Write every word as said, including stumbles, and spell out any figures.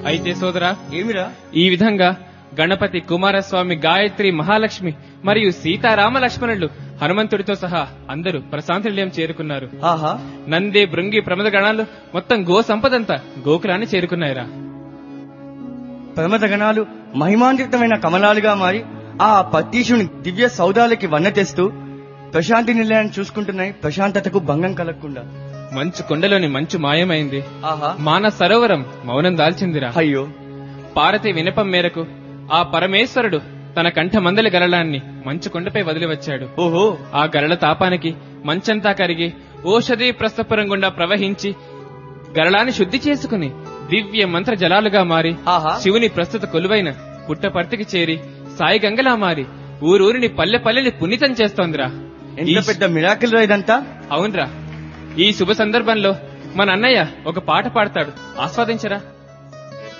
అయితే సోదరా, ఏమిరా? ఈ విధంగా గణపతి, కుమారస్వామి, గాయత్రి, మహాలక్ష్మి మరియు సీతారామ లక్ష్మణులు హనుమంతుడితో సహా అందరూ ప్రశాంతి నిలయం చేరుకున్నారు. ఆహా, నంది, భృంగి, ప్రమద గణాలు మొత్తం గో సంపదంతా గోకులాన్ని చేరుకున్నాయిరా. ప్రమద గణాలు మహిమాన్వితమైన కమలాలుగా మారి ఆ పత్తీషుని దివ్య సౌదాలకి వన్న తెస్తూ ప్రశాంతి నిలయాన్ని చూసుకుంటున్నాయి, ప్రశాంతతకు భంగం కలగకుండా. మంచు కొండలోని మంచు మాయమైంది. ఆహా, మాన సరోవరం మౌనం దాల్చిందిరా. అయ్యో, పార్వతి వినపం మేరకు ఆ పరమేశ్వరుడు తన కంఠమందలి గరళాన్ని మంచు కొండపై వదిలి వచ్చాడు. ఓహో, ఆ గరళ తాపానికి మంచంతా కరిగి ఓషధి ప్రస్థపురం గుండా ప్రవహించి గరళాన్ని శుద్ధి చేసుకుని దివ్య మంత్ర జలాలుగా మారి ఆహా, శివుని ప్రస్తుత కొలువైన పుట్టపర్తికి చేరి సాయి గంగలా మారి ఊరూరిని పల్లె పల్లెని పునీతం చేస్తోందిరా. ఎంత పెద్ద మిరాకిల్ రా ఇదంతా. అవునరా, ఈ శుభ సందర్భంలో మన అన్నయ్య ఒక పాట పాడతాడు, ఆస్వాదించరా.